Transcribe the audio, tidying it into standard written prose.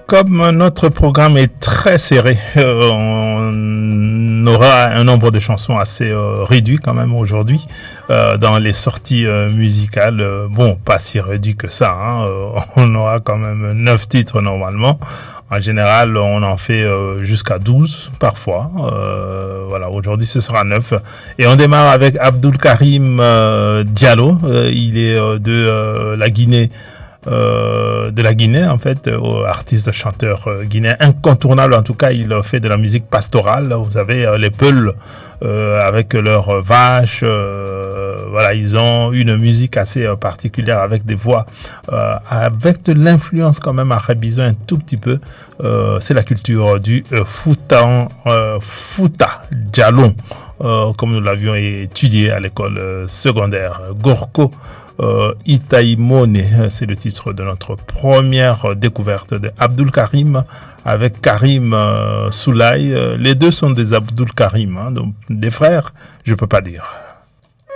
Comme notre programme est très serré, on aura un nombre de chansons assez réduit quand même aujourd'hui dans les sorties musicales. Bon, pas si réduit que ça. Hein, on aura quand même 9 titres normalement. En général, on en fait jusqu'à 12 parfois. Voilà, aujourd'hui ce sera 9. Et on démarre avec Abdul Karim Diallo. Il est de la Guinée. En fait, artiste chanteur guinéen incontournable. En tout cas, il fait de la musique pastorale. Vous savez, les Peuls avec leurs vaches, voilà, ils ont une musique assez particulière avec des voix avec de l'influence quand même arabisant un tout petit peu. C'est la culture du Fouta Djalon, comme nous l'avions étudié à l'école secondaire. Gorko Itaïmone, c'est le titre de notre première découverte de Abdul Karim avec Karim Soulaï. Les deux sont des Abdul Karim, hein, donc des frères, je peux pas dire.